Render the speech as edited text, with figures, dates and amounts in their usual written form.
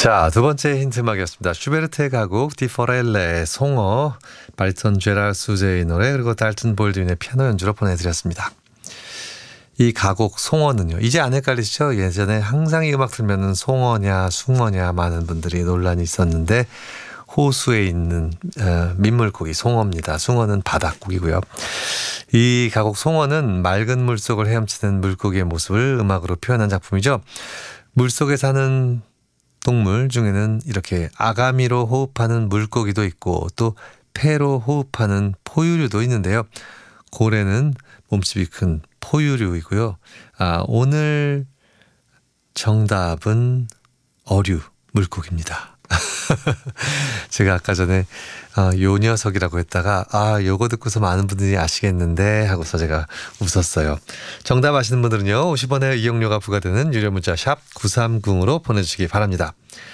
자, 두 번째 힌트막이었습니다. 슈베르트의 가곡 디포렐레의 송어, 바리톤 제랄 수제의 노래, 그리고 달튼 볼드윈의 피아노 연주로 보내드렸습니다. 이 가곡 송어는요, 이제 안 헷갈리시죠? 예전에 항상 이 음악 들면은 송어냐 숭어냐 많은 분들이 논란이 있었는데, 호수에 있는 민물고기 송어입니다. 숭어는 바닷고기고요. 이 가곡 송어는 맑은 물속을 헤엄치는 물고기의 모습을 음악으로 표현한 작품이죠. 물속에 사는 동물 중에는 이렇게 아가미로 호흡하는 물고기도 있고, 또 폐로 호흡하는 포유류도 있는데요. 고래는 몸집이 큰 포유류이고요. 오늘 정답은 어류 물고기입니다. 제가 아까 전에 요 녀석이라고 했다가 요거 듣고서 많은 분들이 아시겠는데 하고서 제가 웃었어요. 정답 아시는 분들은요, 50원의 이용료가 부과되는 유료 문자 샵 930으로 보내주시기 바랍니다.